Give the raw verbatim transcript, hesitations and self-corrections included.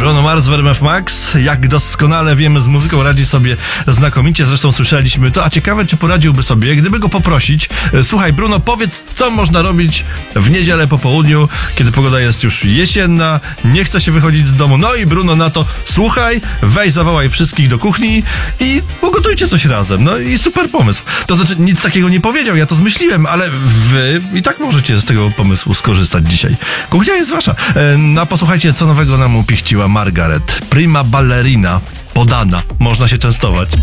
Bruno Mars w R M F Max. Jak doskonale wiemy, z muzyką radzi sobie znakomicie, zresztą słyszeliśmy to, a ciekawe, czy poradziłby sobie, gdyby go poprosić: słuchaj Bruno, powiedz, co można robić w niedzielę po południu, kiedy pogoda jest już jesienna, nie chce się wychodzić z domu. No i Bruno na to: słuchaj, weź, zawołaj wszystkich do kuchni i ugotujcie coś razem. No i super pomysł. To znaczy, nic takiego nie powiedział, ja to zmyśliłem, ale wy i tak możecie z tego pomysłu skorzystać dzisiaj. Kuchnia jest wasza. No a posłuchajcie, co nowego nam upichciła Margaret. Prima ballerina podana. Można się częstować.